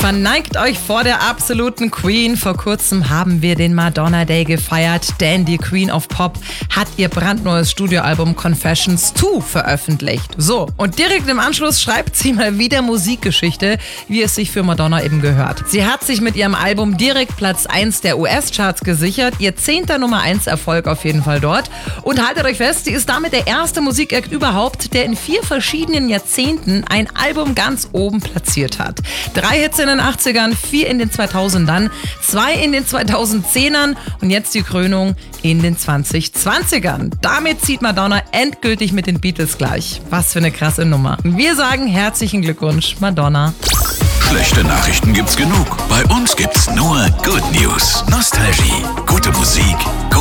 Verneigt euch vor der absoluten Queen. Vor kurzem haben wir den Madonna Day gefeiert, denn die Queen of Pop hat ihr brandneues Studioalbum Confessions 2 veröffentlicht. So, und direkt im Anschluss schreibt sie mal wieder Musikgeschichte, wie es sich für Madonna eben gehört. Sie hat sich mit ihrem Album direkt Platz 1 der US-Charts gesichert, ihr 10. Nummer 1 Erfolg auf jeden Fall dort. Und haltet euch fest, sie ist damit der erste Musikakt überhaupt, der in 4 verschiedenen Jahrzehnten ein Album ganz oben platziert hat. 3 Hits in den 80ern, 4 in den 2000ern, 2 in den 2010ern und jetzt die Krönung in den 2020ern. Damit zieht Madonna endgültig mit den Beatles gleich. Was für eine krasse Nummer. Wir sagen herzlichen Glückwunsch, Madonna. Schlechte Nachrichten gibt's genug. Bei uns gibt's nur Good News. Nostalgie, gute Musik,